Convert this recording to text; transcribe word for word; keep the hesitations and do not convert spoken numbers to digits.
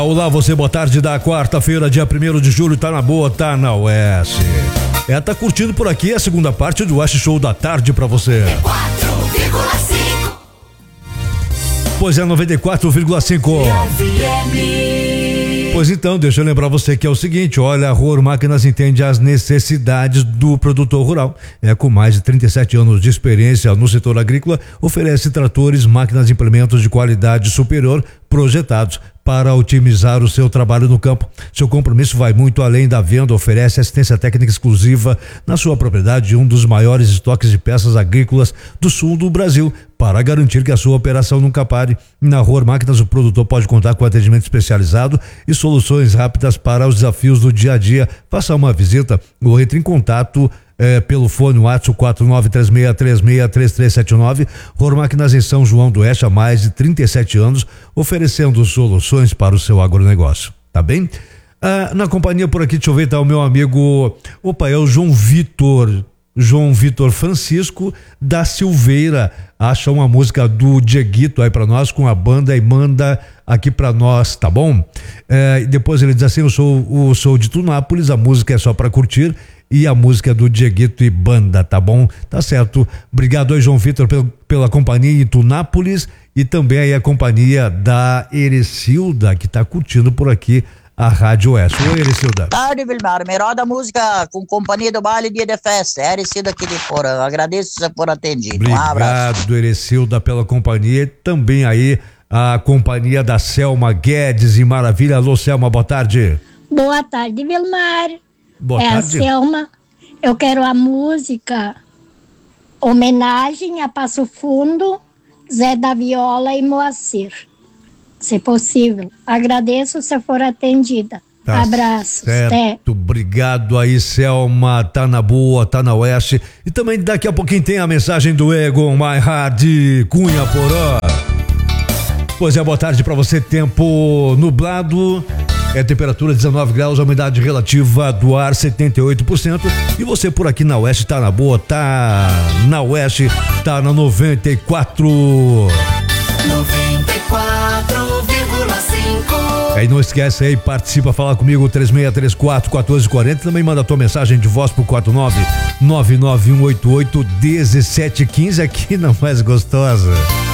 Olá, você, boa tarde da quarta-feira, dia primeiro de julho, tá na boa, tá na U S. É, tá curtindo por aqui a segunda parte do West Show da tarde pra você. quatro vírgula cinco. Pois é, noventa e quatro vírgula cinco. Pois então, deixa eu lembrar você que é o seguinte, olha, a Rohr Máquinas entende as necessidades do produtor rural. É, com mais de trinta e sete anos de experiência no setor agrícola, oferece tratores, máquinas e implementos de qualidade superior projetados para otimizar o seu trabalho no campo. Seu compromisso vai muito além da venda, oferece assistência técnica exclusiva na sua propriedade e um dos maiores estoques de peças agrícolas do sul do Brasil, para garantir que a sua operação nunca pare. Na Rohr Máquinas, o produtor pode contar com atendimento especializado e soluções rápidas para os desafios do dia a dia. Faça uma visita ou entre em contato É, pelo fone WhatsApp quatro nove três seis três seis três três sete nove. Rohr Máquinas em São João do Oeste há mais de trinta e sete anos, oferecendo soluções para o seu agronegócio, tá bem? Ah, na companhia por aqui, deixa eu ver, tá o meu amigo, opa, é o João Vitor, João Vitor Francisco da Silveira, acha uma música do Dieguito aí pra nós com a banda e manda aqui pra nós, tá bom? É, depois ele diz assim, eu sou, eu sou de Tunápolis, a música é só pra curtir, e a música do Dieguito e banda, tá bom? Tá certo. Obrigado aí, João Vitor, pela, pela companhia em Tunápolis e também aí a companhia da Erecilda, que tá curtindo por aqui a Rádio Oeste. Oi, Erecilda. Tarde, Vilmar. Melhor da música com companhia do baile dia de festa. É Erecilda aqui de Porã. Agradeço se você for atendido. Obrigado, um abraço. Erecilda, pela companhia e também aí a companhia da Selma Guedes e Maravilha. Alô, Selma, boa tarde. Boa tarde, Vilmar. Boa é tarde. a Selma. Eu quero a música Homenagem a Passo Fundo, Zé da Viola e Moacir. Se possível. Agradeço se for atendida. Tá Abraços. Certo, até. Obrigado aí, Selma, tá na boa, tá na Oeste. E também daqui a pouquinho tem a mensagem do Egon My Hard Cunha Porã. Pois é, boa tarde pra você, tempo nublado. É temperatura dezenove graus, a umidade relativa do ar setenta e oito por cento. E você por aqui na Oeste tá na boa, tá na Oeste, tá na noventa e quatro. noventa e quatro vírgula cinco. Aí não esquece aí, participa, fala comigo, três seis três quatro, um quatro quatro zero. Também manda a tua mensagem de voz pro quatro nove nove nove um oito oito um sete um cinco aqui na Mais Gostosa.